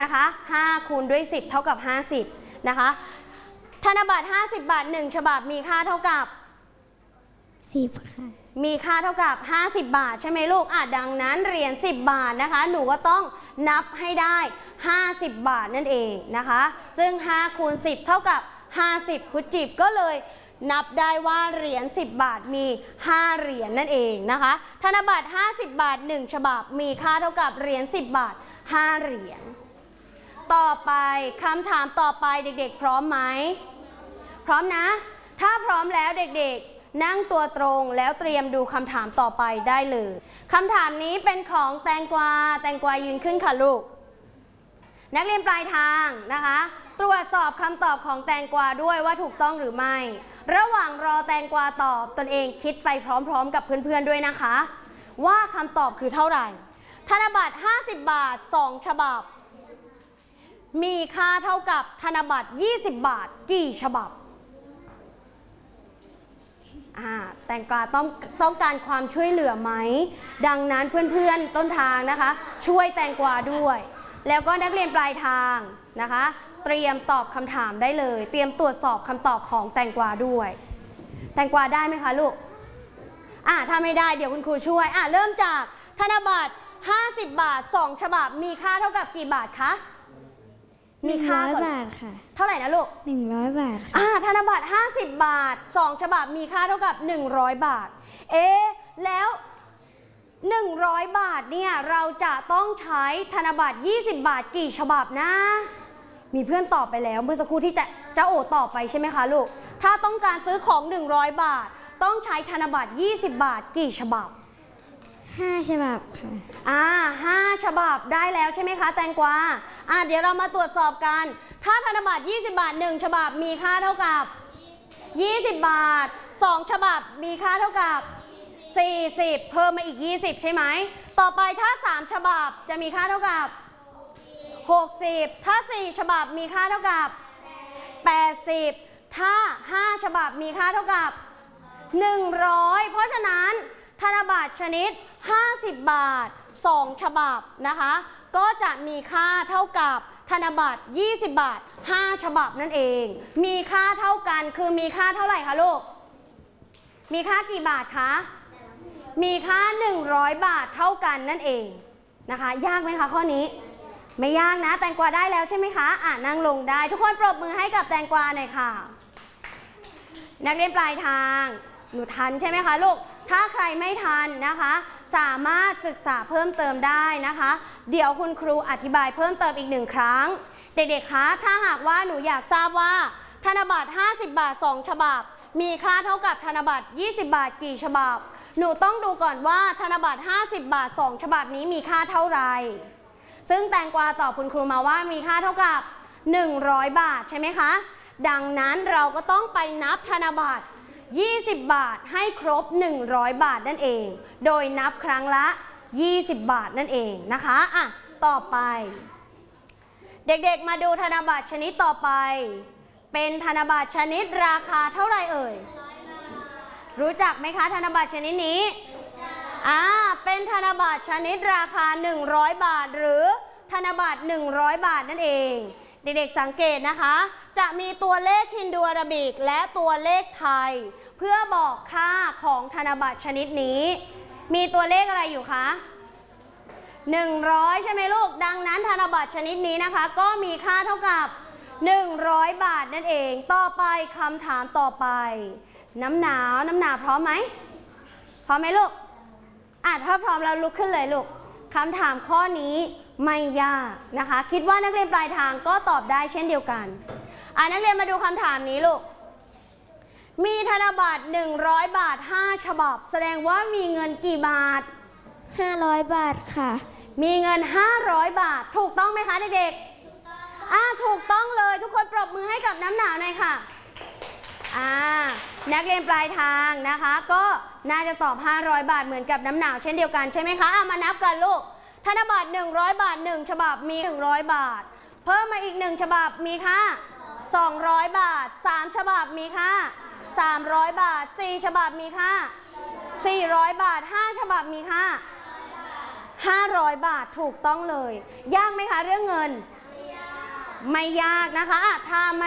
นะคะ5คูณด้วย10เท่ากับ50นะคะธนบัตร50 บาท1ฉบับมีค่าเท่ากับ 10ค่ะมีค่าเท่ากับ50 บาทใช่ไหมลูกดังนั้นเหรียญ10 บาทนะคะหนูก็ต้องนับให้ได้50 บาทนั่นเองนะคะซึ่ง5คูณ10เท่ากับ50คุณจิบก็เลยนับได้ว่าเหรียญ10 บาทมี5เหรียญนั่นเองนะคะธนบัตร50 บาท1ฉบับมีค่าเท่ากับเหรียญ10 บาท5เหรียญต่อไปคำถามต่อไปเด็กๆพร้อมไหมพร้อมนะถ้าพร้อมแล้วเด็กๆนั่งตัวตรงแล้วเตรียมดูคำถามต่อไปได้เลยคำถามนี้เป็นของแตงกวายืนขึ้นค่ะลูกนักเรียนปลายทางนะคะตรวจสอบคำตอบของแตงกวาด้วยว่าถูกต้องหรือไม่ระหว่างรอแตงกวาตอบตนเองคิดไปพร้อมๆกับเพื่อนๆด้วยนะคะว่าคำตอบคือเท่าไหร่ธนบัตร50 บาท2ฉบับมีค่าเท่ากับธนบัตร20 บาทกี่ฉบับแตงกวาต้องการความช่วยเหลือไหมดังนั้นเพื่อนๆต้นทางนะคะช่วยแตงกวาด้วยแล้วก็นักเรียนปลายทางนะคะเตรียมตอบคำถามได้เลยเตรียมตรวจสอบคำตอบของแตงกวาด้วยแตงกวาได้ไหมคะลูกถ้าไม่ได้เดี๋ยวคุณครูช่วยเริ่มจากธนบัตร50 บาท2ฉบับมีค่าเท่ากับกี่บาทคะมีค่า100 บาทค่ะเท่าไหร่นะลูก 100 บาทค่ะธนบัตร50 บาท2ฉบับมีค่าเท่ากับ100 บาทแล้ว100 บาทเนี่ยเราจะต้องใช้ธนบัตร20 บาทกี่ฉบับนะมีเพื่อนตอบไปแล้วเมื่อสักครู่ที่จะโอตอบไปใช่ไหมคะลูกถ้าต้องการซื้อของ100 บาทต้องใช้ธนบัตร20 บาทกี่ฉบับ 5 ฉบับค่ะ 5 ฉบับได้แล้วใช่ไหมคะแตงกวาเดี๋ยวเรามาตรวจสอบกันถ้าธนบัตร20 บาท1ฉบับมีค่าเท่ากับ20 บาท2ฉบับมีค่าเท่ากับ40เพิ่มมาอีก20ใช่ไหมต่อไปถ้า3ฉบับจะมีค่าเท่ากับ60ถ้า4ฉบับมีค่าเท่ากับ80ถ้า5ฉบับมีค่าเท่ากับ100เพราะฉะนั้นธนบัตรชนิด50 บาท2ฉบับนะคะก็จะมีค่าเท่ากับธนบัตร20 บาท5ฉบับนั่นเองมีค่าเท่ากันคือมีค่าเท่าไหร่คะลูกมีค่ากี่บาทคะมีค่า100 บาทเท่ากันนั่นเองนะคะยากไหมคะข้อนี้ไม่ยากนะแตงกวาได้แล้วใช่ไหมคะนั่งลงได้ทุกคนปรบมือให้กับแตงกวาหน่อยค่ะนักเรียนปลายทางหนูทันใช่ไหมคะลูกถ้าใครไม่ทันนะคะสามารถศึกษาเพิ่มเติมได้นะคะเดี๋ยวคุณครูอธิบายเพิ่มเติมอีก1 ครั้งเด็กๆคะถ้าหากว่าหนูอยากทราบว่าธนบัตร50 บาท2ฉบับมีค่าเท่ากับธนบัตร20 บาทกี่ฉบับหนูต้องดูก่อนว่าธนบัตร50 บาท2ฉบับนี้มีค่าเท่าไหร่ซึ่งแตงกวาตอบคุณครูมาว่ามีค่าเท่ากับ100 บาทใช่ไหมคะดังนั้นเราก็ต้องไปนับธนบัตร20 บาทให้ครบ100 บาทนั่นเองโดยนับครั้งละ20 บาทนั่นเองนะคะต่อไปเด็กๆมาดูธนบัตรชนิดต่อไปเป็นธนบัตรชนิดราคาเท่าไหร่เอ่ยรู้จักไหมคะธนบัตรชนิดนี้เป็นธนบัตรชนิดราคา100 บาทหรือธนบัตร100 บาทนั่นเองเด็กๆสังเกตนะคะจะมีตัวเลขฮินดูอาราบิกและตัวเลขไทยเพื่อบอกค่าของธนบัตรชนิดนี้มีตัวเลขอะไรอยู่คะ100ใช่ไหมลูกดังนั้นธนบัตรชนิดนี้นะคะก็มีค่าเท่ากับ100 บาทนั่นเองต่อไปคำถามต่อไปน้ำหนาวพร้อมไหมพร้อมไหมลูกถ้าพร้อมแล้วลุกขึ้นเลยลูกคำถามข้อนี้ไม่ยากนะคะคิดว่านักเรียนปลายทางก็ตอบได้เช่นเดียวกันนักเรียนมาดูคำถามนี้ลูกมีธนบัตร100 บาท5ฉบับแสดงว่ามีเงินกี่บาท 500 บาทค่ะมีเงิน500 บาทถูกต้องไหมคะเด็กๆถูกต้องเลยทุกคนปรบมือให้กับน้ำหนาวหน่อยค่ะนักเรียนปลายทางนะคะก็น่าจะตอบ500 บาทเหมือนกับน้ำหนาวเช่นเดียวกันใช่ไหมคะมานับกันลูกธนบัตร100 บาท1ฉบับมี100 บาทเพิ่มมาอีก1ฉบับมีค่า200 บาท3ฉบับมีค่า300 บาท4ฉบับมีค่า400 บาท5ฉบับมีค่า500 บาทถูกต้องเลยยากไหมคะเรื่องเงินไม่ยากนะคะอ่ะถ้า